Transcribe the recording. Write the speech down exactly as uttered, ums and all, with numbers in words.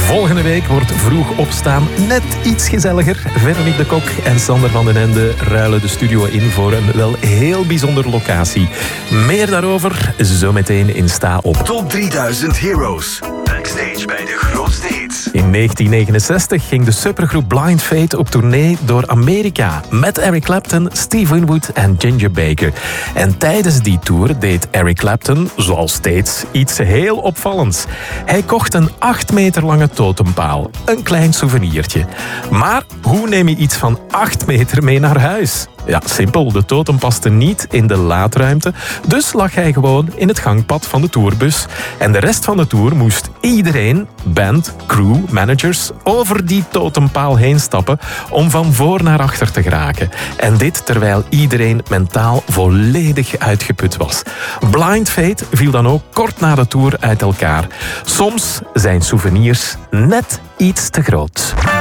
Volgende week wordt vroeg opstaan net iets gezelliger. Veronique de Kok en Sander van den Ende ruilen de studio in voor een wel heel bijzondere locatie. Meer daarover zometeen in Sta Op. Top drieduizend Heroes. Backstage bij de grootste hits. In negentien negenenzestig ging de supergroep Blind Faith op tournee door Amerika met Eric Clapton, Steve Winwood en Ginger Baker. En tijdens die tour deed Eric Clapton, zoals steeds, iets heel opvallends. Hij kocht een acht meter lange totempaal. Een klein souvenirtje. Maar hoe neem je iets van acht meter mee naar huis? Ja, simpel. De totem paste niet in de laadruimte. Dus lag hij gewoon in het gangpad van de tourbus. En de rest van de tour moest iedereen, band, crew, managers, over die totempaal heen stappen om van voor naar achter te geraken. En dit terwijl iedereen mentaal volledig uitgeput was. Blind Faith viel dan ook kort na de tour uit elkaar. Soms zijn souvenirs net iets te groot.